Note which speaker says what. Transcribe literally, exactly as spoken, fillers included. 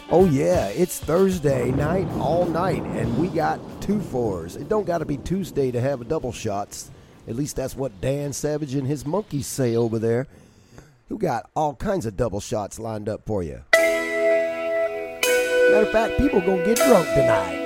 Speaker 1: Oh yeah, it's Thursday night all night, and we got two fours. It don't got to be Tuesday to have a double shots. At least that's what Dan Savage and his monkeys say over there. Who got all kinds of double shots lined up for you. Matter of fact, people gonna get drunk tonight.